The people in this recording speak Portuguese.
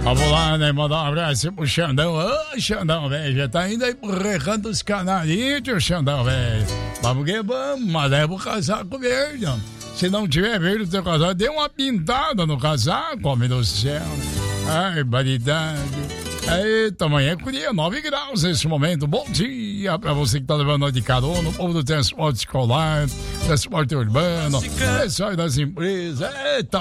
Vamos lá, né? Mandar um abraço pro Xandão. Ô, Xandão, velho. Já tá indo aí pro Recanto dos Canarinhos, Xandão, velho. Vamos que vamos, mas leva o casaco verde. Se não tiver verde o teu casaco, dê uma pintada no casaco, homem do céu. Ai, baridade. Eita, amanhã é 9 graus nesse momento. Bom dia pra você que tá levando nós de carona, o povo do transporte escolar, transporte urbano, pessoal das empresas. Eita,